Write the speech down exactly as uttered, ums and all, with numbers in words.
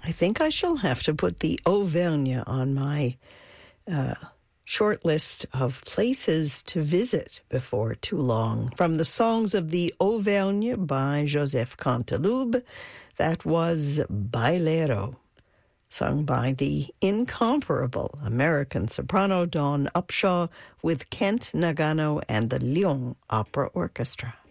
I think I shall have to put the Auvergne on my uh, short list of places to visit before too long. From the Songs of the Auvergne by Joseph Canteloube, that was Bailero, sung by the incomparable American soprano Dawn Upshaw with Kent Nagano and the Lyon Opera Orchestra.